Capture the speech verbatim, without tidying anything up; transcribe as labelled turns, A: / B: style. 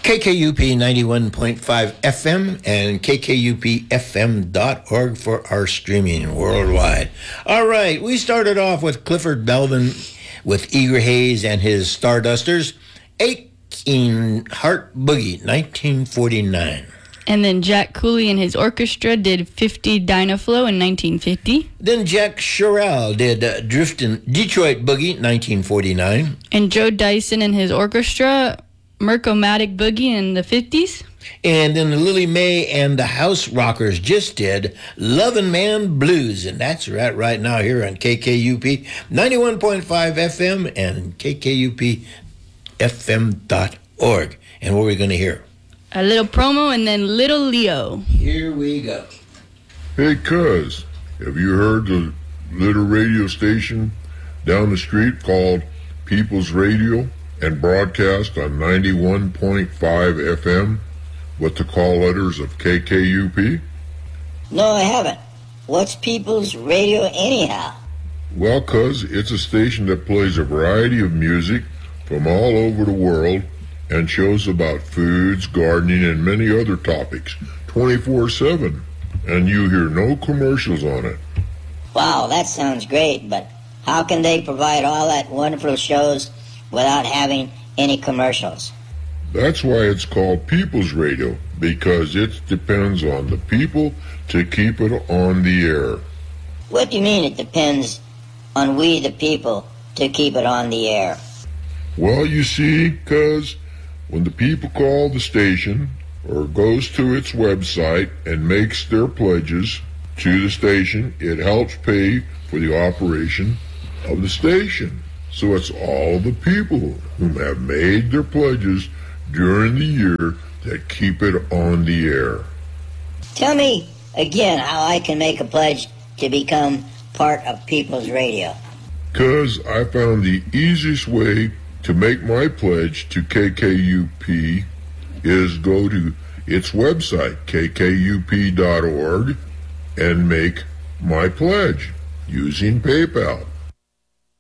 A: K K U P ninety-one point five F M and K K U P F M dot org for our streaming worldwide. All right, we started off with Clifford Melvin with Eager Hayes and his Stardusters, Aching Heart Boogie, nineteen forty-nine.
B: And then Jack Cooley and his orchestra did fifty Dynaflow in nineteen fifty.
A: Then Jack Sherrill did uh, Driftin' Detroit Boogie, nineteen forty-nine.
B: And Joe Dyson and his orchestra, Mercomatic Boogie in the fifties.
A: And then Lily May and the House Rockers just did Lovin' Man Blues. And that's right right now here on K K U P ninety-one point five F M and K K U P F M dot org. And what are we going to hear?
B: A little promo and then Little Leo.
A: Here we go.
C: Hey, cuz, have you heard the little radio station down the street called People's Radio and broadcast on ninety-one point five F M with the call letters of K K U P?
D: No, I haven't. What's People's Radio anyhow?
C: Well, cuz, it's a station that plays a variety of music from all over the world and shows about foods, gardening, and many other topics twenty-four seven. And you hear no commercials on it.
D: Wow, that sounds great, but how can they provide all that wonderful shows without having any commercials?
C: That's why it's called People's Radio, because it depends on the people to keep it on the air.
D: What do you mean it depends on we the people to keep it on the air?
C: Well, you see, cuz when the people call the station or goes to its website and makes their pledges to the station, it helps pay for the operation of the station. So it's all the people who have made their pledges during the year that keep it on the air.
D: Tell me again how I can make a pledge to become part of People's Radio.
C: Cuz I found the easiest way to make my pledge to K K U P is go to its website, K K U P dot org, and make my pledge using PayPal.